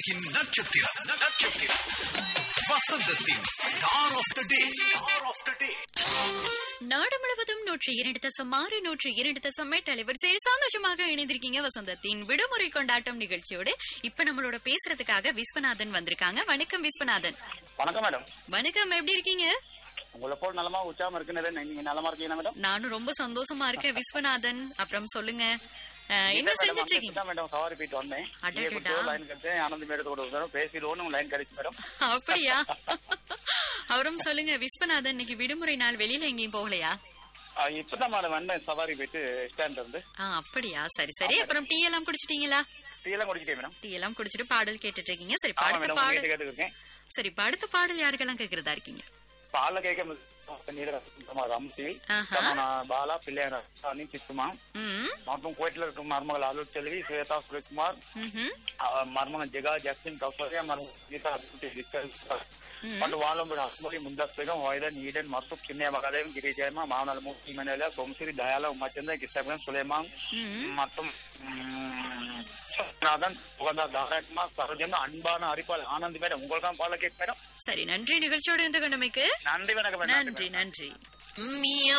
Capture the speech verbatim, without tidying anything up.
உலகின் நட்சத்திரம் நட்சத்திரம் வசந்தத்தின் star of the day star of the டே. நாடு முழுவதும் நூற்றி இரண்டு தசம் ஆறு நூற்றி இரண்டு தசம் எட்டு அலைவரிசையில் சந்தோஷமாக இணைந்திருக்கீங்க வசந்தத்தின் விடுமுறை கொண்டாட்டம் நிகழ்ச்சியோடு. இப்ப நம்மளோட பேசுறதுக்காக விஸ்வநாதன் வந்திருக்காங்க. வணக்கம் விஸ்வநாதன். வணக்கம் மேடம். வணக்கம், எப்படி இருக்கீங்க? உங்களை போல் நலமா உற்சாகம் இருக்குன்னு நீங்க நலமா இருக்கீங்க மேடம்? நானும் ரொம்ப சந்தோஷமா இருக்கேன் விஸ்வநாதன். அப்புறம் சொல்லுங்க, என்ன செஞ்சுட்டு இருக்கீங்க? மேடம் சவாரி போயிட்டு வந்தேன். அடடா, லைன் கிடைச்சேன். ஆனந்த் மேடத்தோட பேசிடுவோம், லைன் கிடைச்சு மேடம். அப்படியா? அவரும் சொல்லுங்க விஸ்வநாதன், இன்னைக்கு விடுமுறை நாள், வெளியில எங்கேயும் போகலையா? இப்பதான் மேடம் வந்தேன் சவாரி போயிட்டு ஸ்டாண்ட் இருந்து. அப்படியா, சரி சரி. அப்புறம் டீ எல்லாம் குடிச்சிட்டீங்களா? டீ எல்லாம் குடிச்சிட்டேன் மேடம். டீ எல்லாம் குடிச்சிட்டு பாடல் கேட்டுட்டு இருக்கீங்க. சரி, அடுத்த பாடல் கேட்டுருக்கேன். சரி, அடுத்த பாடல் யாருக்கெல்லாம் கேக்குறதா இருக்கீங்க? பால கேட்க ரம்சி பாலா பிள்ளையாரி சித்துமா மற்றும் கோயில இருக்கும் மருமகள் அருள் செல்வி ஸ்வேதா சுரேஷ்குமார், மருமகன் ஜெகா ஜாக்சின் கௌசல்யா, மற்றும் வாழம்பு அஸ்மரி முந்தாஸ் பேகம் வைரன் ஈடன் மசூப் சின்ன மகாதேவன் கிரிஜயமா மாவன மூர்த்தி மனேல சோமசிரி தயால உமாச்சந்திரன் கிருஷ்ணன் சுலைமான் மற்றும் அன்பான அறிப்பாளர் ஆனந்த் மேடம். உங்களுக்கு பால கேட்க மேடம். சரி, நன்றி நிகழ்ச்சியோடு இருந்து கொண்டமைக்கு. நன்றி வணக்கம். நன்றி நன்றி.